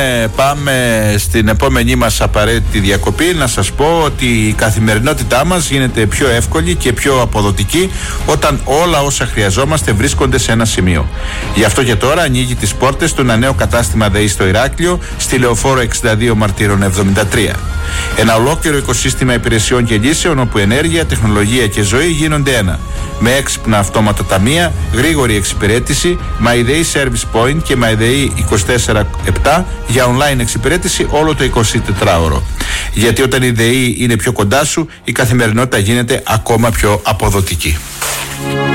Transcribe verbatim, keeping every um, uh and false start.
Ε, πάμε στην επόμενη μας απαραίτητη διακοπή. Να σας πω ότι η καθημερινότητά μας γίνεται πιο εύκολη και πιο αποδοτική όταν όλα όσα χρειαζόμαστε βρίσκονται σε ένα σημείο. Γι' αυτό και τώρα ανοίγει τις πόρτες του ένα νέο κατάστημα ΔΕΗ στο Ηράκλειο, στη Λεωφόρο εξήντα δύο Μαρτύρων εβδομήντα τρία. Ένα ολόκληρο οικοσύστημα υπηρεσιών και λύσεων όπου ενέργεια, τεχνολογία και ζωή γίνονται ένα. Με έξυπνα αυτόματα ταμεία, γρήγορη εξυπηρέτηση, MyDay Service Point και MyDay είκοσι τέσσερα επτά για online εξυπηρέτηση όλο το εικοσιτετράωρο. Γιατί όταν η ΔΕΗ είναι πιο κοντά σου, η καθημερινότητα γίνεται ακόμα πιο αποδοτική.